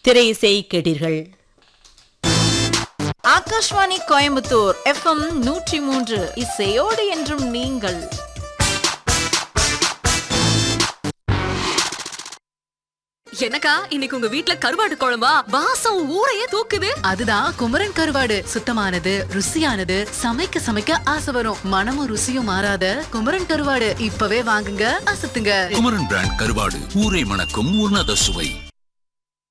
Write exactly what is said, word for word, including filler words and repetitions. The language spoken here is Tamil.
திரை இசை கேட்டீர்கள். ஆகாஷ்வாணி கோயம்புத்தூர் எஃப்எம் நூற்றி மூன்று இசையோடு என்றும் நீங்கள். எனக்கா இன்னைக்கு உங்க வீட்ல கருவாடு குழம்பா? வாசம் ஊரையே தூக்குது. அதுதான் குமரன் கருவாடு. சுத்தமானது, ருசியானது, சமைக்க சமைக்க ஆசை வரும். மனமும் ருசியும் மாறாத குமரன் கருவாடு இப்பவே வாங்குங்க, அசத்துங்க. குமரன் பிராண்ட் கருவாடு ஊரை மணக்கும் உன்னத சுவை.